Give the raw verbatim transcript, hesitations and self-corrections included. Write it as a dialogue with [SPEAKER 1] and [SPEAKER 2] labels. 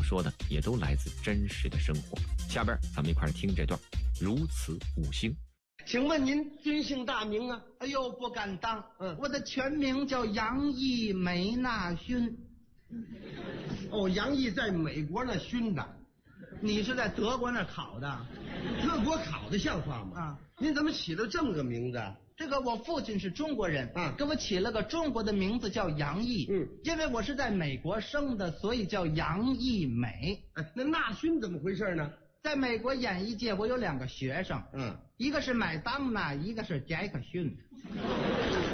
[SPEAKER 1] 说的也都来自真实的生活。下边咱们一块儿听这段如此五星。
[SPEAKER 2] 请问您尊姓大名啊？
[SPEAKER 3] 哎呦，不敢当，
[SPEAKER 2] 嗯，
[SPEAKER 3] 我的全名叫杨毅梅纳勋。
[SPEAKER 2] 哦，杨毅在美国那熏的，
[SPEAKER 3] 你是在德国那考的？
[SPEAKER 2] 德国考的像话吗？
[SPEAKER 3] 啊，
[SPEAKER 2] 您怎么起了这么个名字？
[SPEAKER 3] 这个我父亲是中国人，
[SPEAKER 2] 啊，
[SPEAKER 3] 给我起了个中国的名字叫杨毅。
[SPEAKER 2] 嗯，
[SPEAKER 3] 因为我是在美国生的，所以叫杨毅美。
[SPEAKER 2] 哎，那纳勋怎么回事呢？
[SPEAKER 3] 在美国演艺界，我有两个学生，
[SPEAKER 2] 嗯，
[SPEAKER 3] 一个是麦当娜，一个是杰克逊。